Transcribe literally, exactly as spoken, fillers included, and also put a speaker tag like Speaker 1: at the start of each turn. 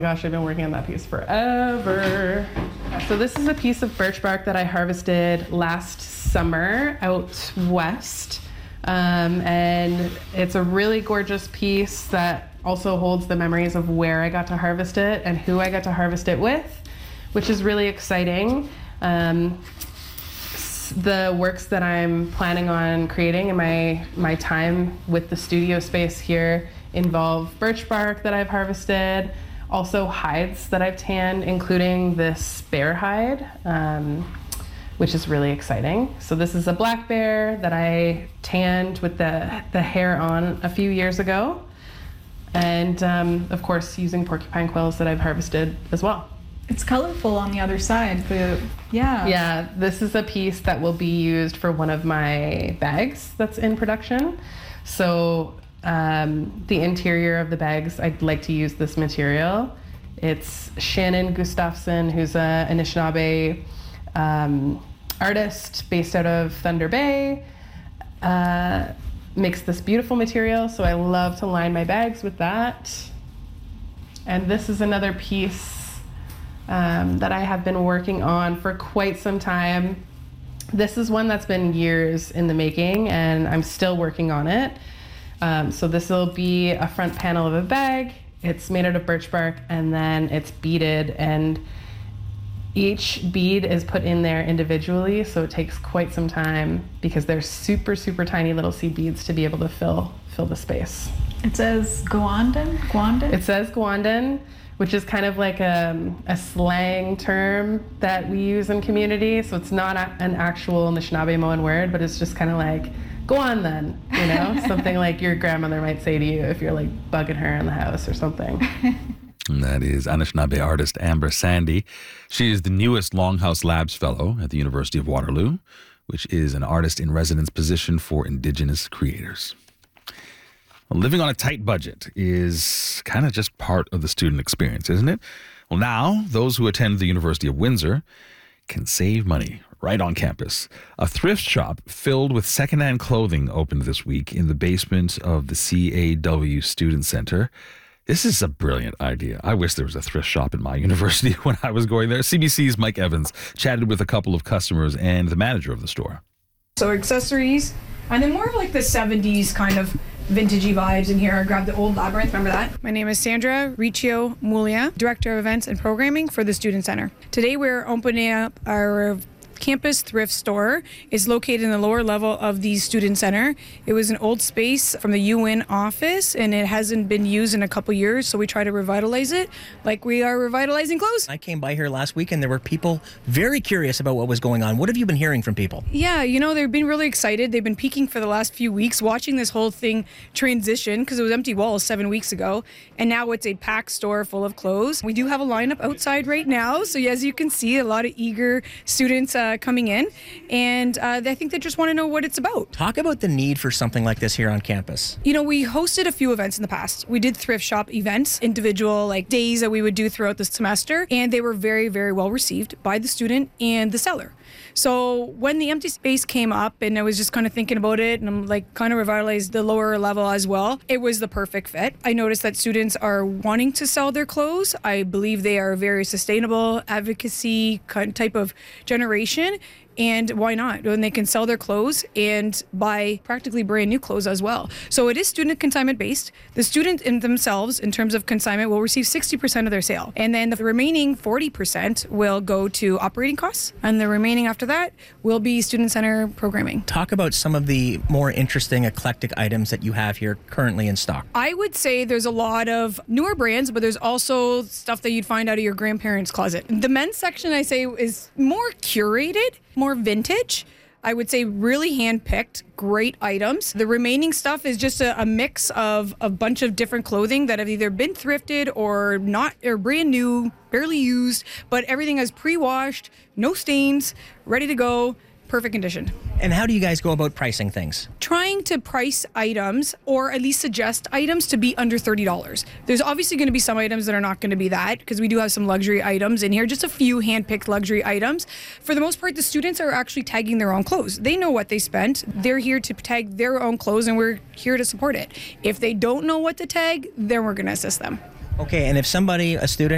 Speaker 1: Gosh, I've been working on that piece forever. So this is a piece of birch bark that I harvested last summer out west. Um, and it's a really gorgeous piece that also holds the memories of where I got to harvest it and who I got to harvest it with, which is really exciting. Um, the works that I'm planning on creating in my, my time with the studio space here involve birch bark that I've harvested, also hides that I've tanned, including this bear hide, um, which is really exciting. So this is a black bear that I tanned with the, the hair on a few years ago. And um, of course, using porcupine quills that I've harvested as well.
Speaker 2: It's colorful on the other side, but yeah.
Speaker 1: Yeah, this is a piece that will be used for one of my bags that's in production. So um, the interior of the bags, I'd like to use this material. It's Shannon Gustafson, who's a Anishinaabe um, artist based out of Thunder Bay, uh, makes this beautiful material, so I love to line my bags with that. And this is another piece um, that I have been working on for quite some time. This is one that's been years in the making, and I'm still working on it. Um, so this will be a front panel of a bag. It's made out of birch bark, and then it's beaded, and each bead is put in there individually, so it takes quite some time because they're super, super tiny little seed beads to be able to fill fill the space.
Speaker 2: It says Gwandan? Gwandan?
Speaker 1: It says Gwandan, which is kind of like a, a slang term that we use in community. So it's not a, an actual Anishinaabe word, but it's just kind of like, go on then, you know? Something like your grandmother might say to you if you're like bugging her in the house or something.
Speaker 3: And that is Anishinaabe artist Amber Sandy. She is the newest Longhouse Labs Fellow at the University of Waterloo, which is an artist-in-residence position for Indigenous creators. Well, living on a tight budget is kind of just part of the student experience, isn't it? Well, now those who attend the University of Windsor can save money right on campus. A thrift shop filled with secondhand clothing opened this week in the basement of the C A W Student Center. This is a brilliant idea. I wish there was a thrift shop in my university when I was going there. C B C's Mike Evans chatted with a couple of customers and the manager of the store.
Speaker 4: So accessories, and then more of like the seventies kind of vintagey vibes in here. I grabbed the old Labyrinth, remember that? My name is Sandra Riccio Mulia, Director of Events and Programming for the Student Center. Today we're opening up our campus thrift store. Is located in the lower level of the Student Center. It was an old space from the U N office, and it hasn't been used in a couple years, so we try to revitalize it like we are revitalizing clothes.
Speaker 5: I came by here last week, and there were people very curious about what was going on. What have you been hearing from people?
Speaker 4: Yeah, you know, they've been really excited. They've been peeking for the last few weeks, watching this whole thing transition, because it was empty walls seven weeks ago, and now it's a packed store full of clothes. We do have a lineup outside right now, so as you can see, a lot of eager students uh, coming in, and uh, I think they just want to know what it's about.
Speaker 5: Talk about the need for something like this here on campus.
Speaker 4: You know, we hosted a few events in the past. We did thrift shop events, individual like days that we would do throughout the semester, and they were very, very well received by the student and the seller. So when the empty space came up and I was just kind of thinking about it, and I'm like kind of revitalized the lower level as well, it was the perfect fit. I noticed that students are wanting to sell their clothes. I believe they are a very sustainable advocacy type of generation. And why not? When they can sell their clothes and buy practically brand new clothes as well. So it is student consignment based. The student in themselves, in terms of consignment, will receive sixty percent of their sale. And then the remaining forty percent will go to operating costs. And the remaining after that will be student center programming.
Speaker 5: Talk about some of the more interesting, eclectic items that you have here currently in stock.
Speaker 4: I would say there's a lot of newer brands, but there's also stuff that you'd find out of your grandparents' closet. The men's section, I say, is more curated, more vintage. I would say really hand-picked, great items. The remaining stuff is just a, a mix of a bunch of different clothing that have either been thrifted or not, or brand new, barely used, but everything is pre-washed, no stains, ready to go, perfect condition.
Speaker 5: And how do you guys go about pricing things?
Speaker 4: Trying to price items, or at least suggest items, to be under thirty dollars. There's obviously going to be some items that are not going to be that, because we do have some luxury items in here, just a few hand-picked luxury items. For the most part, the students are actually tagging their own clothes. They know what they spent. They're here to tag their own clothes, and we're here to support it. If they don't know what to tag, then we're going to assist them.
Speaker 5: Okay, and if somebody, a student,